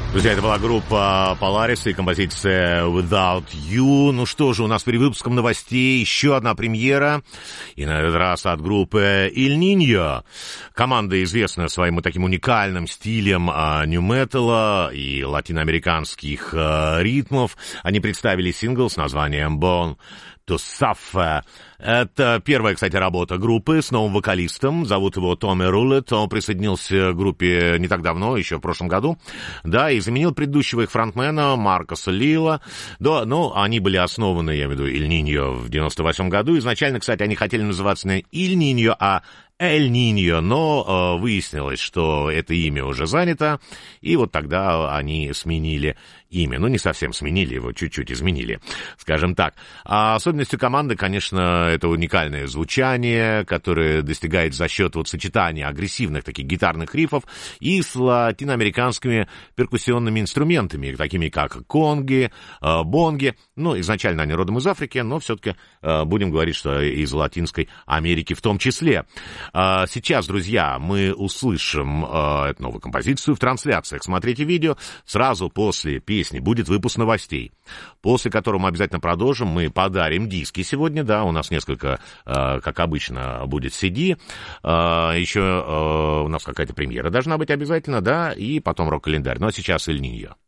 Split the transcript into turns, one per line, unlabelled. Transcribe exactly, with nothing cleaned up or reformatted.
Друзья, это была группа Polaris и композиция Without You. Ну что же, у нас перед выпуском новостей еще одна премьера. И на этот раз от группы Il Niño. Команда известна своим таким уникальным стилем нью-металла и латиноамериканских а, ритмов. Они представили сингл с названием Born to Suffer. Это первая, кстати, работа группы с новым вокалистом. Зовут его Томми Рулет. Он присоединился к группе не так давно, еще в прошлом году. Да, и заменил предыдущего их фронтмена Маркоса Лила. Да, ну, они были основаны, я имею в виду, Иль Ниньо в девяносто восьмом году. Изначально, кстати, они хотели называться не Иль Ниньо, а Эль Ниньо, но э, выяснилось, что это имя уже занято, и вот тогда они сменили имя. Ну, не совсем сменили его, чуть-чуть изменили, скажем так. А особенностью команды, конечно, это уникальное звучание, которое достигает за счет вот сочетания агрессивных таких гитарных рифов и с латиноамериканскими перкуссионными инструментами, такими как конги, э, бонги. Ну, изначально они родом из Африки, но все-таки э, будем говорить, что из Латинской Америки в том числе. Сейчас, друзья, мы услышим э, эту новую композицию в трансляциях. Смотрите видео. Сразу после песни будет выпуск новостей, после которого мы обязательно продолжим. Мы подарим диски сегодня, да, у нас несколько, э, как обычно, будет си ди. Э, еще э, у нас какая-то премьера должна быть обязательно, да, и потом рок-календарь. Ну, а сейчас Иль Ниньо.